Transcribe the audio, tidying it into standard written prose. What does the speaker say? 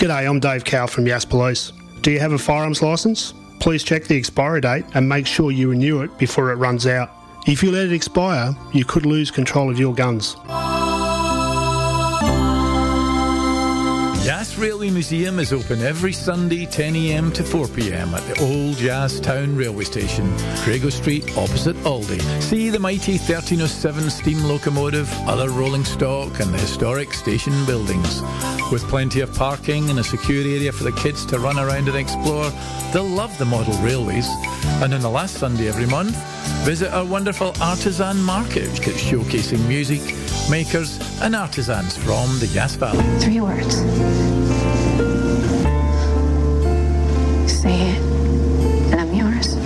G'day, I'm Dave Cow from Yass Police. Do you have a firearms licence? Please check the expiry date and make sure you renew it before it runs out. If you let it expire, you could lose control of your guns. Yass Railway Museum is open every Sunday 10 a.m. to 4 p.m. at the Old Yass Town Railway Station, Crago Street, opposite Aldi. See the mighty 1307 steam locomotive, other rolling stock and the historic station buildings. With plenty of parking and a secure area for the kids to run around and explore, they'll love the model railways. And on the last Sunday every month, visit our wonderful artisan market, showcasing music, makers and artisans from the Yass Valley. 3 words. Say it, and I'm yours.